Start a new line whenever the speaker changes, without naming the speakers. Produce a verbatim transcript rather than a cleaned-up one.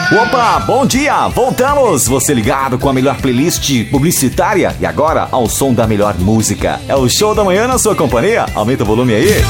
Opa, bom dia! Voltamos! Você ligado com a melhor playlist publicitária e agora ao som da melhor música. É o Show da Manhã na sua companhia. Aumenta o volume aí.